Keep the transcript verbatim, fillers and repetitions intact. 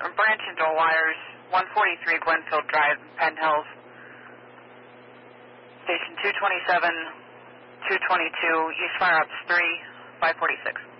branch and dual wires, one forty-three Glenfield Drive, Penn Hills. Station two twenty-seven, two twenty-two, East Fire Ops three, five forty-six.